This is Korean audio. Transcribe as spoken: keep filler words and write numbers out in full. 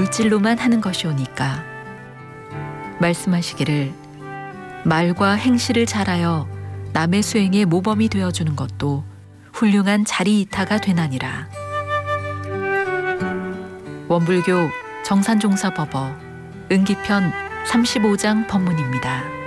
물질로만 하는 것이오니까. 말씀하시기를 말과 행실을 잘하여 남의 수행의 모범이 되어주는 것도 훌륭한 자리이타가 되나니라. 원불교 정산종사법어 은기편 삼십오 장 법문입니다.